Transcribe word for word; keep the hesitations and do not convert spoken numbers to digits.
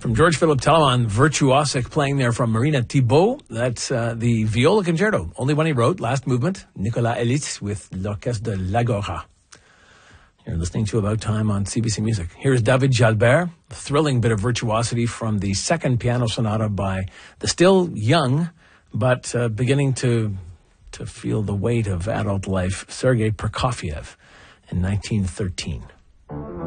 From George Philipp Telemann, virtuosic, playing there from Marina Thibault. That's uh, the Viola Concerto, only one he wrote, last movement. Nicolas Elis with l'Orchestre de l'Agora. You're listening to About Time on C B C Music. Here's David Jalbert, a thrilling bit of virtuosity from the second piano sonata by the still young, but uh, beginning to to feel the weight of adult life, Sergei Prokofiev in nineteen thirteen.